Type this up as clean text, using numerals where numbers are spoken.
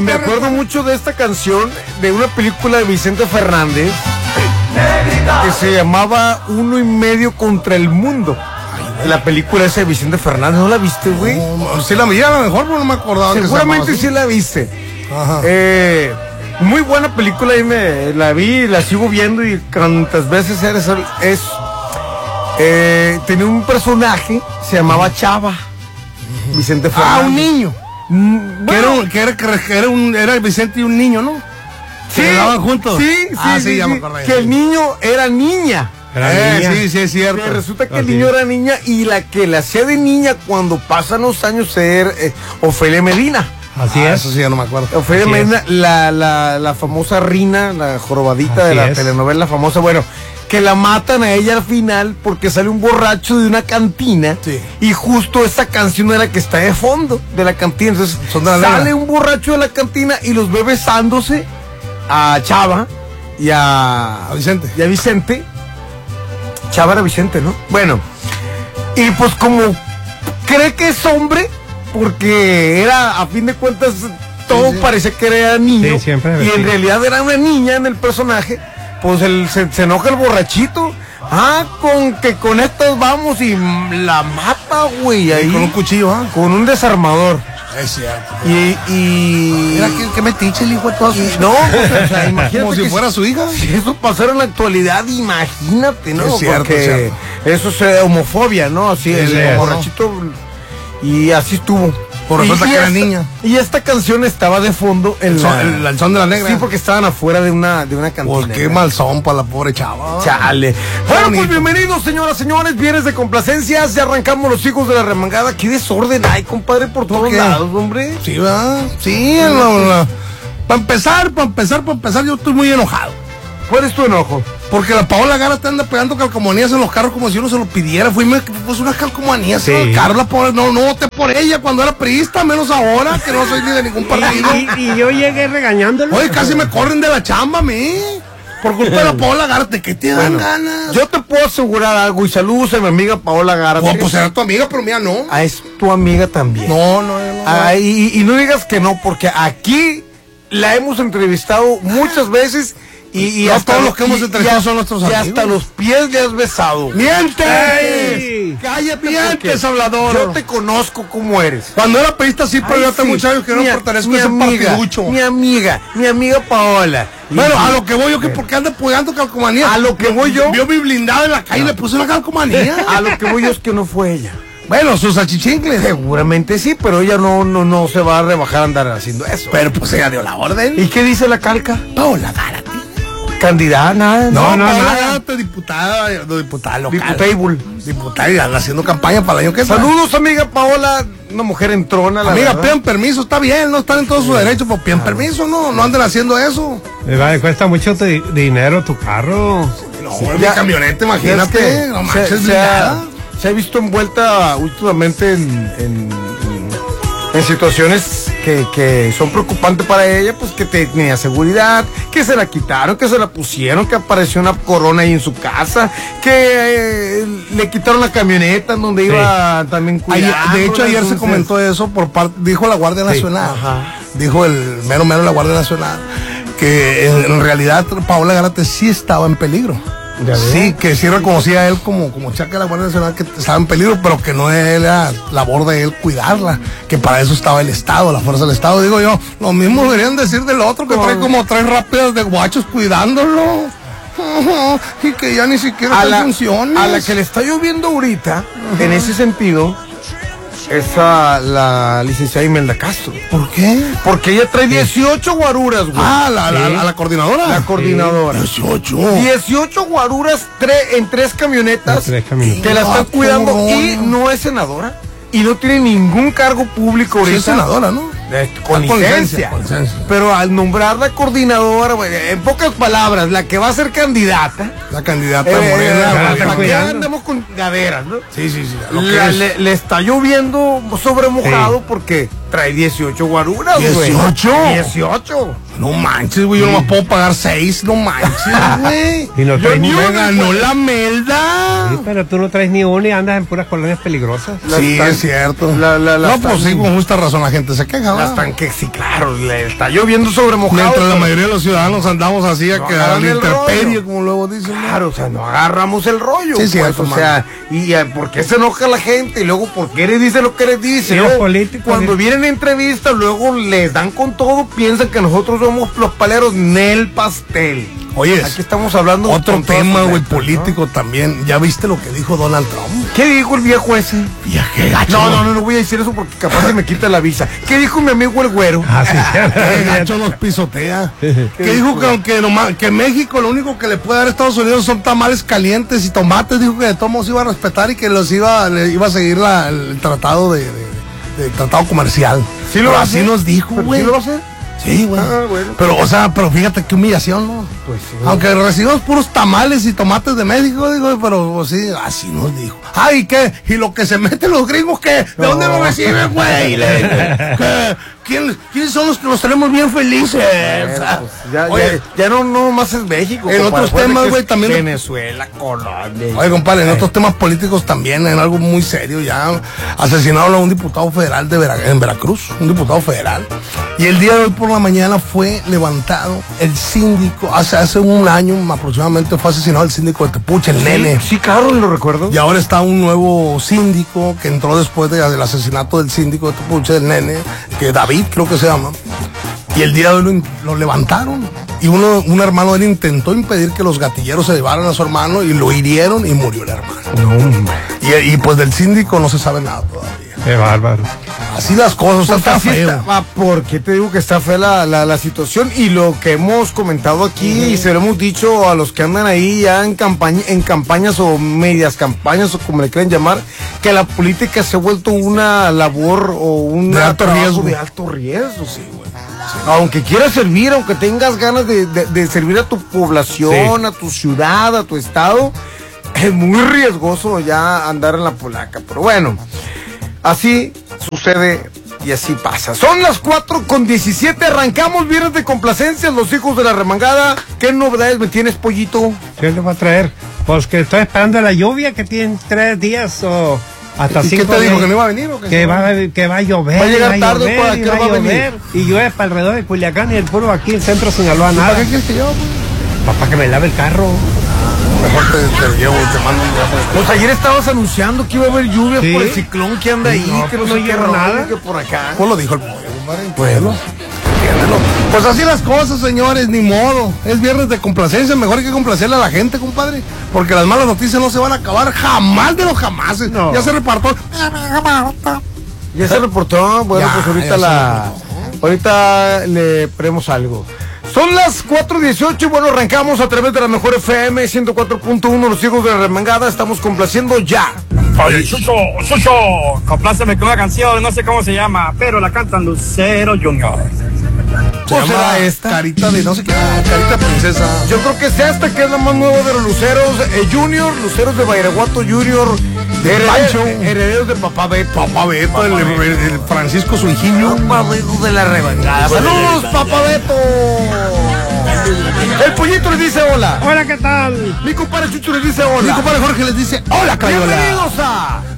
me acuerdo mucho de esta canción de una película de Vicente Fernández que se llamaba Uno y Medio contra el Mundo. La película esa de Vicente Fernández, ¿no la viste, güey? No, sí la vi, a lo mejor, pero no me acordaba. Seguramente sí la viste. Ajá. Muy buena película, ahí la vi, la sigo viendo y cuantas veces tenía un personaje, se llamaba Chava, Vicente Fernández. Un niño. Bueno, Era Vicente y un niño, ¿no? Sí, quedaban juntos. Sí, ya me acordé. Que el niño era niña. Sí, es cierto. Que resulta que el niño era niña y la que la hacía de niña cuando pasan los años es Ofelia Medina. Así es. Eso sí, ya no me acuerdo. Ofelia Medina, la famosa Rina, la jorobadita Así de la es. telenovela famosa, bueno, que la matan a ella al final porque sale un borracho de una cantina. Sí. Y justo esta canción es la que está de fondo de la cantina. Entonces sale un borracho de la cantina y los ve besándose a Chava y a Vicente. Y a Vicente. Chava era Vicente, ¿no? Bueno, y pues como cree que es hombre, porque era, a fin de cuentas, todo parecía que era niño, Sí, siempre y en realidad era una niña en el personaje, pues se enoja el borrachito. Con estas vamos y la mata, güey, ahí. Con un cuchillo, Con un desarmador. Es cierto. Y Mira que metiche el hijo de todas sus... no, o sea, imagínate. Como si fuera su hija. Si eso pasara en la actualidad, imagínate, ¿no? Es cierto, porque eso es homofobia, ¿no? Así Sí, el sí, borrachito. Y así estuvo. Por resulta que era niña. Y esta canción estaba de fondo en El son de la negra. Sí, porque estaban afuera de una cantina. Pues qué mal son para la pobre chava. Chale. Bueno, bonito. pues bienvenidos, señoras, señores. Viernes de complacencias. Ya arrancamos los hijos de la remangada. Qué desorden hay, compadre, por todos qué? lados, hombre. Sí, ¿verdad? Sí, para empezar, yo estoy muy enojado. ¿Cuál es tu enojo? Porque la Paola Gara te anda pegando calcomanías en los carros como si uno se lo pidiera. Fui y me puso unas calcomanías Sí. en el carro. La Paola, no voté por ella cuando era priista, menos ahora, que no soy ni de ningún partido. Y yo llegué regañándolo. Oye, casi me corren de la chamba a mí. Por culpa de la Paola Gara, ¿de qué te dan ganas? Yo te puedo asegurar algo y saludos a mi amiga Paola Gara. Pues era tu amiga, pero mía no. Es tu amiga también. No. Y no digas que no, porque aquí la hemos entrevistado muchas veces y No hasta todos los que hemos entrevistado son nuestros y amigos. hasta los pies le has besado. ¡Mientes! ¡Ey! Cállate, Mientes, porque hablador. Yo te conozco como eres. Cuando era priista sí, pero Ay, yo hace sí. muchos años que no pertenezco a ese partiducho. Mi amiga Paola. Bueno, a lo que voy yo, que porque anda pegando calcomanía. A lo que voy yo. Vio mi blindado en la calle y le puse una calcomanía. A lo que voy yo es que no fue ella. Bueno, sus achichincles. Seguramente sí, pero ella no se va a rebajar a andar haciendo eso. Pero pues ella dio la orden. ¿Y qué dice la calca? Paola Gárate. Candidata, nada. No, Paola Paola Gárate, Gárate, diputada local. Diputable. Diputada y anda haciendo campaña para el año que Saludos, amiga Paola, una mujer entrona, la Amiga, verdad. pidan permiso, está bien, no están en todos sus derechos, pues pidan permiso, no anden haciendo eso. Cuesta mucho dinero tu carro. No, mi camioneta, imagínate. Ya es que No manches, se blindada. ha visto envuelta últimamente en situaciones que son preocupantes para ella, pues que tenía seguridad, que se la quitaron, que se la pusieron, que apareció una corona ahí en su casa, que le quitaron la camioneta en donde iba también cuidando. De hecho, ayer se comentó eso por parte, dijo la Guardia Nacional, ajá. Dijo el mero de la Guardia Nacional, que en realidad Paola Gárate sí estaba en peligro. Sí, que sí reconocía a él como chaca de la Guardia Nacional que estaba en peligro, pero que no era labor de él cuidarla, que para eso estaba el Estado, la fuerza del Estado. Digo yo, lo mismo deberían decir del otro, que trae como 3 rápidas de guachos cuidándolo. Y que ya ni siquiera funciona. A la que le está lloviendo ahorita, en ese sentido, es a la licenciada Imelda Castro. ¿Por qué? Porque ella trae 18 guaruras, güey. A la coordinadora. La coordinadora. 18 guaruras en 3 camionetas. Que la están cuidando y no es senadora. Y no tiene ningún cargo público ahorita. Sí es senadora, ¿no? Con licencia. Pero al nombrarla coordinadora, güey, en pocas palabras, la que va a ser candidata. La candidata Morena. ¿Para qué andamos con gaderas, no? Sí. Le está lloviendo sobre mojado porque trae 18 guaruras, güey. ¿18? 18. No manches, güey, yo nomás puedo pagar 6, no manches, güey. Y no Yo traes ni ni me una, ganó la melda. Sí, pero tú no traes ni una y andas en puras colonias peligrosas. Sí, es cierto. No, pues sí, con justa razón la gente se queja, Las ¿verdad? sí, claro, le está lloviendo sobre mojado. Mientras la mayoría de los ciudadanos andamos así a No quedar agarran al el intemperie, rollo. como luego dicen. ¿no? Claro, o sea, no agarramos el rollo. Sí, cierto, o sea, ¿por qué se enoja la gente? Y luego, ¿por qué les dice lo que les dice? Sí, Luego, los políticos, cuando vienen a entrevistas, luego les dan con todo, piensan que nosotros somos los paleros Nel Pastel. Oye, Aquí estamos hablando otro con todas tema, sus güey, letras, político también. ¿Ya viste lo que dijo Donald Trump? ¿no? ¿Qué dijo el viejo ese? Qué gacho. No voy a decir eso porque capaz se me quita la visa. ¿Qué dijo mi amigo el güero? Ah, sí. Qué gacho nos pisotea. Que dijo que México lo único que le puede dar a Estados Unidos son tamales calientes y tomates. Dijo que de todos modos iba a respetar y que le iba a seguir el tratado de tratado comercial. ¿Sí lo Pero va a así hacer? nos dijo, ¿Pero güey. sí lo va a hacer? Sí, güey. Ah, bueno. Pero, o sea, pero fíjate qué humillación, ¿no? Pues sí. Aunque recibimos puros tamales y tomates de México, digo, pero pues, sí, así nos dijo. Ay, ¿qué? ¿Y lo que se meten los gringos qué? ¿De dónde lo reciben, güey? ¿Quiénes son los que nos tenemos bien felices? Pues, ya no más es México. En compadre. otros temas, Acuérdate que güey, es también- Venezuela, Colombia. Oye, compadre, en otros temas políticos también, en algo muy serio, ya asesinaron a un diputado federal en Veracruz, un diputado federal. Y el día de hoy por la mañana fue levantado el síndico, hace un año aproximadamente fue asesinado el síndico de Tepuche, el nene. Sí, claro, lo recuerdo. Y ahora está un nuevo síndico que entró después del asesinato del síndico de Tepuche, del nene, que David creo que se llama. Y el día de hoy lo levantaron. Y un hermano de él intentó impedir que los gatilleros se llevaran a su hermano y lo hirieron y murió el hermano. No, hombre. Y pues del síndico no se sabe nada todavía. Qué bárbaro. Así las cosas, Pues está así feo. está. ¿Por qué te digo que está fea la situación? Y lo que hemos comentado aquí y se lo hemos dicho a los que andan ahí ya en campañas o medias campañas o como le quieran llamar, que la política se ha vuelto una labor o un De alto trabajo riesgo. de alto riesgo, sí, güey. Aunque quieras servir, aunque tengas ganas de servir a tu población, Sí. a tu ciudad, a tu estado, es muy riesgoso ya andar en la polaca. Pero bueno, así sucede y así pasa. Son las 4:17, arrancamos viernes de complacencias, los hijos de la remangada. ¿Qué novedades me tienes, pollito? ¿Qué le va a traer? Pues que estoy esperando la lluvia que tiene 3 días o hasta ¿Y 5 qué te dijo? días. ¿Que no iba a venir o qué? Que va a llover. Va a llegar tarde, llover, ¿para y qué va a va a venir? llover. Y llueve para alrededor de Culiacán y el puro aquí en centro Sinaloa ¿Para nada. qué quieres que yo? Para que me lave el carro. Mejor te llevo, te mando un viaje. Pues ayer estabas anunciando que iba a haber lluvia Sí. por el ciclón que anda ahí, No, que no pues sé no qué llegó rollo, nada. que por acá. Pues lo dijo el pollo, compadre. Entiéndelo. Pues así las cosas, señores, ni modo. Es viernes de complacencia, mejor hay que complacerle a la gente, compadre. Porque las malas noticias no se van a acabar jamás de los jamases. No. Ya se repartió. Ya se reportó, bueno, Ya, pues ahorita ya se ahorita le ponemos algo. Son las 4:18, bueno, arrancamos a través de la mejor FM 104.1, los hijos de la remangada, estamos complaciendo ya. Oye, Chucho, compláceme con una canción, no sé cómo se llama, pero la cantan Lucero Junior. Se ¿Cómo llama será esta? Carita de no sé qué, Carita Princesa. Yo creo que es esta, que es la más nueva de los Luceros Junior, Luceros de Bairaguato Junior, Pancho. herederos de Papá Beto. Papá Beto, el Francisco Suijiño. Papá Beto de la remangada. ¡Saludos, Papá Beto! El pollito les dice hola. Hola, ¿qué tal? Mi compadre Chucho les dice hola. Mi compadre Jorge les dice, hola, Crayola. Bienvenidos a